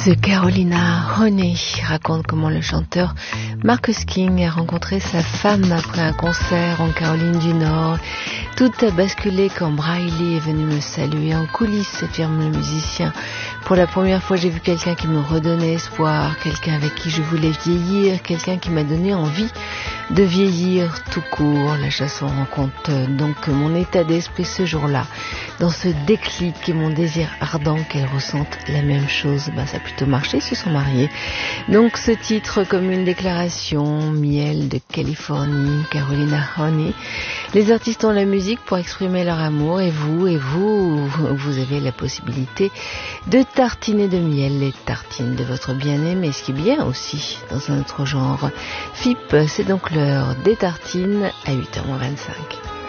The Carolina Honey raconte comment le chanteur Marcus King a rencontré sa femme après un concert en Caroline du Nord. Tout a basculé quand Briley est venu me saluer en coulisses, affirme le musicien. Pour la première fois, j'ai vu quelqu'un qui me redonnait espoir, quelqu'un avec qui je voulais vieillir, quelqu'un qui m'a donné envie de vieillir tout court. La chanson raconte donc mon état d'esprit ce jour-là, dans ce déclic et mon désir ardent qu'elle ressente la même chose. Ça a plutôt marché, ils se sont mariés. Donc ce titre comme une déclaration, miel de Californie, Carolina Honey. Les artistes ont la musique pour exprimer leur amour et vous avez la possibilité de tartiner de miel les tartines de votre bien-aimé, ce qui est bien aussi dans un autre genre. FIP, c'est donc l'heure des tartines à 8h25.